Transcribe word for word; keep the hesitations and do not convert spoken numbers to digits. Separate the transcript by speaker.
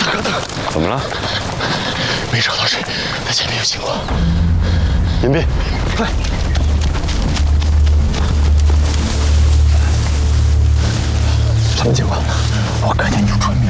Speaker 1: 大哥，大哥，
Speaker 2: 怎么了？
Speaker 1: 没找到谁，他前面有情况。
Speaker 2: 隐蔽，
Speaker 1: 快！什么情况？我看见你有传命。